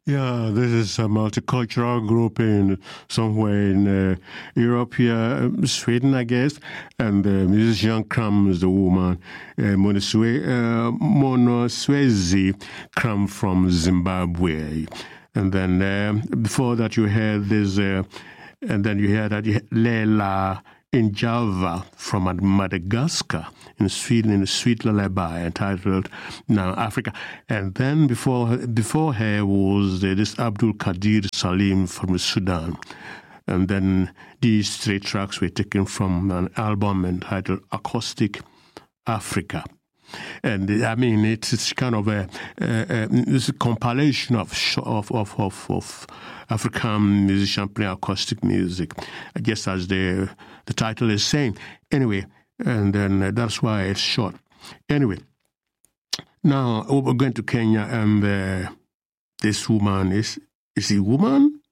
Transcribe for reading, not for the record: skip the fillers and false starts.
Yeah, this is a multicultural group in somewhere in Europe here, Sweden, I guess. And the musician comes the woman, Mona Swezi, come from Zimbabwe. And then before that, you had this, and then you had Leila in Java from Madagascar in Sweden, in a sweet lullaby entitled Now Africa. And then before her was this Abdul Qadir Salim from Sudan. And then these three tracks were taken from an album entitled Acoustic Africa. And I mean, it's kind of it's a compilation of African musicians playing acoustic music, I guess as the title is saying. Anyway, and then that's why it's short. Anyway, now we're going to Kenya, and this woman is a woman?